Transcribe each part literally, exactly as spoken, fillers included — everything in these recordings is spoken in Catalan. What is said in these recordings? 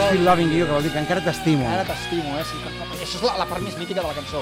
still loving you, que vol dir que encara t'estimo. Encara t'estimo, eh? Sí, que... Això és la, la part més mítica de la cançó.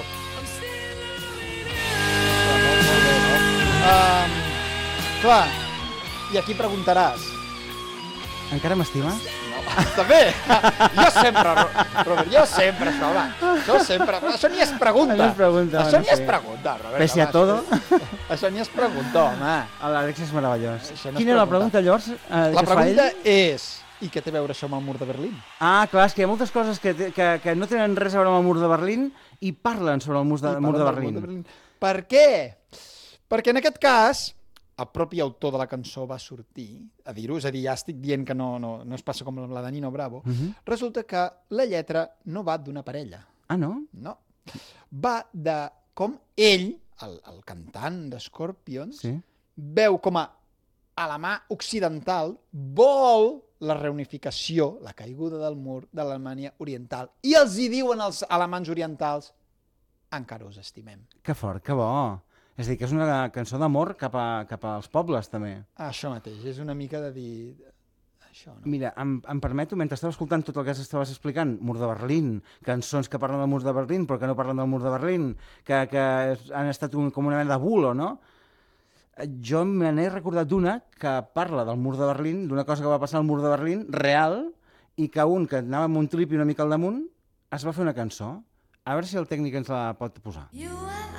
Molt, molt bé, no? Um, clar, i aquí preguntaràs... Encara m'estima? No, també! Jo sempre, Robert, jo sempre, això, home. Això sempre... Això ni es pregunta. No es pregunta, Això bueno, ni es sí. pregunta, Robert. Pese a todo. Això ni es pregunta, home. L'Àlex és meravellós. Això no es Quina era la pregunta. pregunta, llavors, eh, La que es fa pregunta ell? és... I què té a veure això amb el mur de Berlín? Ah, clar, és que hi ha moltes coses que, té- que, que no tenen res a veure amb el mur de Berlín i parlen sobre el mur de, I mur de parlen del Berlín. Per què? Perquè en aquest cas, el propi autor de la cançó va sortir a dir-ho, és a dir, ja estic dient que no, no, no es passa com la de Nino Bravo, Uh -huh. resulta que la lletra no va d'una parella, Ah, no? no. Va de com ell, el, el cantant de Scorpions, Sí. veu com a alemà occidental vol la reunificació, la caiguda del mur de l'Alemanya oriental. I els hi diuen als alemans orientals, encara us estimem. Que fort, que bo. És a dir, que és una cançó d'amor cap, a, cap als pobles, també. Això mateix, és una mica de dir... Això, no? Mira, em, em permeto, mentre estava escoltant tot el que estaves explicant, Mur de Berlín, cançons que parlen del Mur de Berlín però que no parlen del Mur de Berlín, que, que han estat un, com una mena de bulo, no? Jo me n'he recordat d'una que parla del Mur de Berlín, d'una cosa que va passar al Mur de Berlín, real, i que un que anava amb un trip i una mica al damunt es va fer una cançó. A veure si el tècnic ens la pot posar.